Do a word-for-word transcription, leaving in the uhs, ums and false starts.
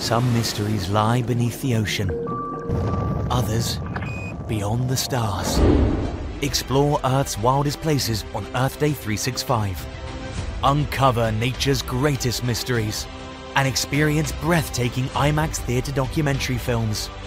Some mysteries lie beneath the ocean, others beyond the stars. Explore Earth's wildest places on Earth Day three sixty-five. Uncover nature's greatest mysteries and experience breathtaking IMAX theatre documentary films.